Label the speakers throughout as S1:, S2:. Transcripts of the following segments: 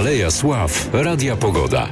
S1: Aleja Sław, Radia Pogoda.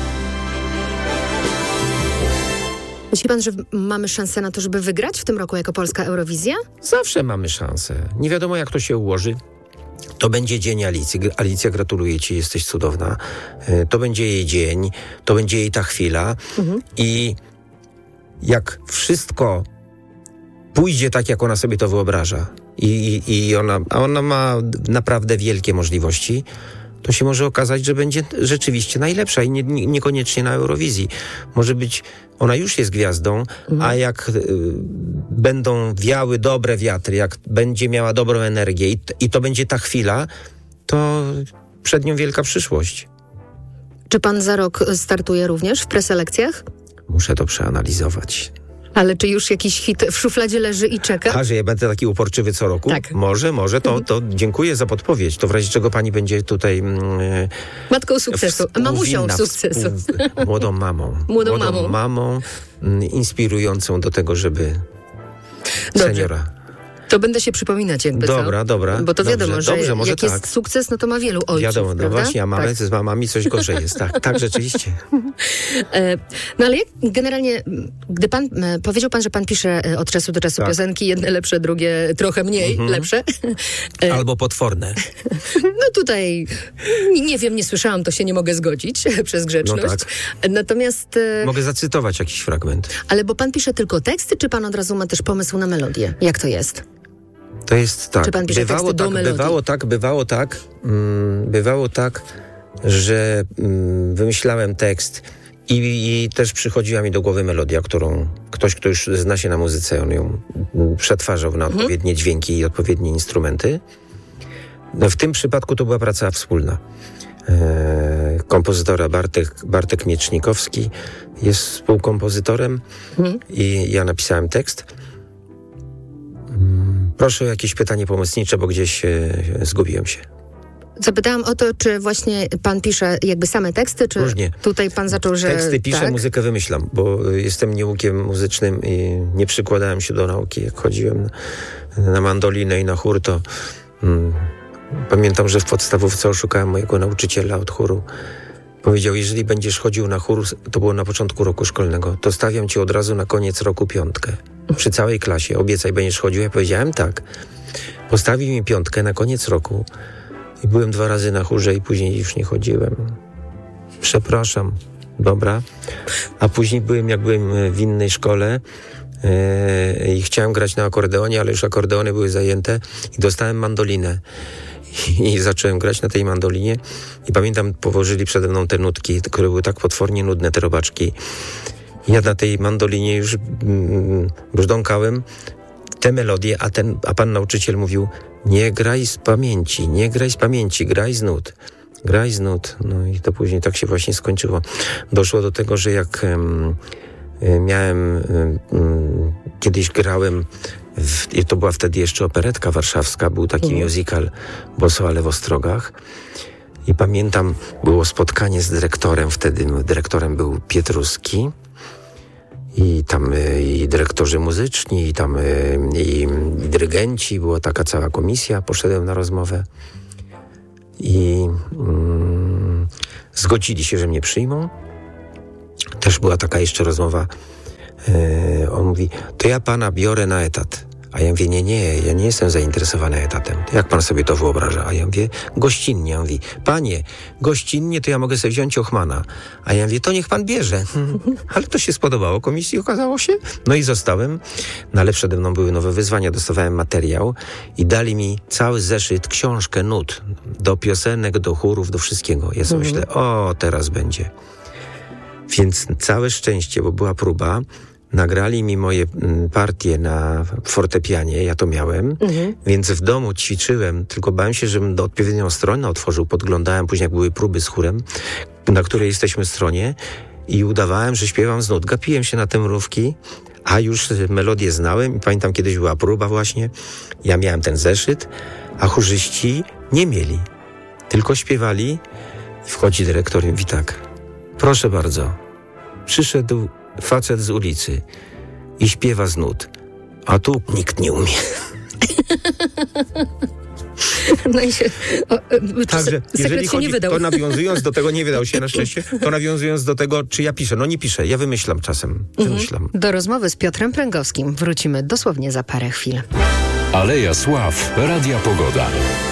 S2: Myśli pan, że mamy szansę na to, żeby wygrać w tym roku jako Polska Eurowizja?
S3: Zawsze mamy szansę. Nie wiadomo, jak to się ułoży. To będzie dzień Alicji. Alicja, gratuluję ci, jesteś cudowna. To będzie jej dzień, to będzie jej ta chwila. I jak wszystko pójdzie tak, jak ona sobie to wyobraża i ona ma naprawdę wielkie możliwości, to się może okazać, że będzie rzeczywiście najlepsza i niekoniecznie na Eurowizji. Może być, ona już jest gwiazdą, a jak będą wiały dobre wiatry, jak będzie miała dobrą energię i to będzie ta chwila, to przed nią wielka przyszłość.
S2: Czy pan za rok startuje również w preselekcjach?
S3: Muszę to przeanalizować.
S2: Ale czy już jakiś hit w szufladzie leży i czeka?
S3: A, że ja będę taki uporczywy co roku?
S2: Tak.
S3: Może, to dziękuję za podpowiedź. To w razie czego pani będzie tutaj...
S2: Matką sukcesu, mamusią sukcesu.
S3: Młodą mamą.
S2: Młodą
S3: mamą inspirującą do tego, żeby seniora...
S2: To będę się przypominać jakby,
S3: Dobra.
S2: Bo to wiadomo, że
S3: może
S2: jak jest sukces, no to ma wielu ojców,
S3: wiadomo,
S2: prawda?
S3: No właśnie, a mamy z mamami coś gorzej jest. Tak, rzeczywiście.
S2: No ale jak generalnie, gdy powiedział pan, że pan pisze od czasu do czasu piosenki, jedne lepsze, drugie trochę mniej lepsze.
S3: Albo potworne.
S2: No tutaj, nie wiem, nie słyszałam, to się nie mogę zgodzić przez grzeczność.
S3: No tak.
S2: Natomiast...
S3: Mogę zacytować jakiś fragment.
S2: Ale bo pan pisze tylko teksty, czy pan od razu ma też pomysł na melodię? Jak to jest?
S3: To jest tak.
S2: Czy pan pisze teksty do melodii?
S3: Bywało tak, że wymyślałem tekst i też przychodziła mi do głowy melodia, którą ktoś, kto już zna się na muzyce, on ją przetwarzał na odpowiednie dźwięki i odpowiednie instrumenty. No, w tym przypadku to była praca wspólna. Kompozytora Bartek Miecznikowski jest współkompozytorem i ja napisałem tekst. Proszę o jakieś pytanie pomocnicze, bo gdzieś zgubiłem się.
S2: Zapytałam o to, czy właśnie pan pisze jakby same teksty, czy
S3: Różnie.
S2: Tutaj pan zaczął, że...
S3: Teksty piszę,
S2: tak?
S3: Muzykę wymyślam, bo jestem nieukiem muzycznym i nie przykładałem się do nauki. Jak chodziłem na mandolinę i na chór, to pamiętam, że w podstawówce oszukałem mojego nauczyciela od chóru. Powiedział, jeżeli będziesz chodził na chór, to było na początku roku szkolnego, to stawiam ci od razu na koniec roku 5. Przy całej klasie. Obiecaj, będziesz chodził. Ja powiedziałem tak. Postawił mi 5 na koniec roku i byłem 2 razy na chórze i później już nie chodziłem. Przepraszam. Dobra. A później byłem w innej szkole i chciałem grać na akordeonie, ale już akordeony były zajęte i dostałem mandolinę. I zacząłem grać na tej mandolinie i pamiętam, położyli przede mną te nutki, które były tak potwornie nudne, te robaczki. Ja na tej mandolinie już brzdąkałem te melodie, a pan nauczyciel mówił, nie graj z pamięci, graj z nut. Graj z nut. No i to później tak się właśnie skończyło. Doszło do tego, że jak kiedyś grałem, to była wtedy jeszcze operetka warszawska, był taki musical Boso, ale w Ostrogach. I pamiętam, było spotkanie z dyrektorem, wtedy dyrektorem był Pietruski. I tam i dyrektorzy muzyczni, i tam i dyrygenci, była taka cała komisja, poszedłem na rozmowę i zgodzili się, że mnie przyjmą. Też była taka jeszcze rozmowa, on mówi, to ja pana biorę na etat. A ja mówię, nie, ja nie jestem zainteresowany etatem. Jak pan sobie to wyobraża? A ja mówię, gościnnie. On mówi, panie, gościnnie to ja mogę sobie wziąć Ochmana. A ja mówię, to niech pan bierze. Ale to się spodobało komisji, okazało się. No i zostałem. No ale przede mną były nowe wyzwania. Dostawałem materiał i dali mi cały zeszyt, książkę nut. Do piosenek, do chórów, do wszystkiego. Ja sobie myślę, teraz będzie. Więc całe szczęście, bo była próba. Nagrali mi moje partie na fortepianie, ja to miałem, więc w domu ćwiczyłem, tylko bałem się, żebym do odpowiednią stronę otworzył, podglądałem później, jak były próby z chórem, na której jesteśmy stronie i udawałem, że śpiewam z nut. Gapiłem się na te mrówki, a już melodię znałem i pamiętam, kiedyś była próba właśnie, ja miałem ten zeszyt, a chórzyści nie mieli, tylko śpiewali i wchodzi dyrektor i mówi tak, proszę bardzo, przyszedł facet z ulicy i śpiewa z nut, a tu nikt nie umie.
S2: No i się...
S3: Także, jeżeli
S2: sekret się nie
S3: chodzi,
S2: wydał.
S3: to nawiązując do tego, nie wydał się na szczęście, to nawiązując do tego, czy ja piszę. No nie piszę, ja wymyślam czasem. Wymyślam.
S2: Do rozmowy z Piotrem Pręgowskim wrócimy dosłownie za parę chwil.
S1: Aleja Sław, Radia Pogoda.